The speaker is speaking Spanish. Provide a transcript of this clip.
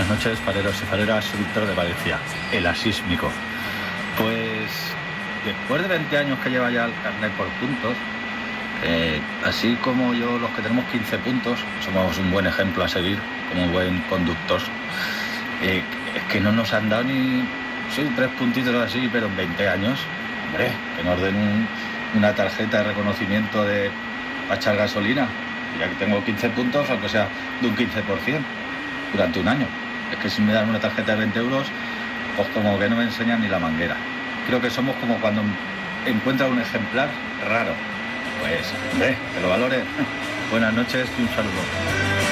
noches, fareros y fareras. Soy Víctor de Valencia, el asísmico. Pues después de 20 años que lleva ya el carnet por puntos, así como yo, los que tenemos 15 puntos, somos un buen ejemplo a seguir, como buen conductor. Es que no nos han dado ni 3 puntitos así, pero en 20 años, hombre, que nos den una tarjeta de reconocimiento para echar gasolina, ya que tengo 15 puntos, aunque sea de un 15% durante un año. Es que si me dan una tarjeta de 20 euros, pues como que no me enseñan ni la manguera. Creo que somos como cuando encuentras un ejemplar raro. Pues, hombre, que lo valore. Buenas noches y un saludo.